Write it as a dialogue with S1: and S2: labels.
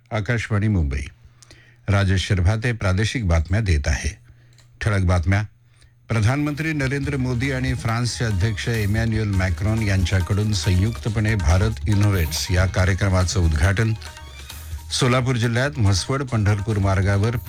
S1: आकाशवाणी मुंबई. राजेश शिरभाते प्रादेशिक बातम्या देत आहे. ठळक बातम्या. प्रधानमंत्री नरेंद्र मोदी आणि फ्रान्सचे अध्यक्ष इमॅन्युएल मॅक्रॉन यांच्याकडून संयुक्तपणे भारत इनोव्हेट्स या कार्यक्रमाचं उद्घाटन. सोलापूर जिल्ह्यात म्हसवड पंढरपूर मार्गावर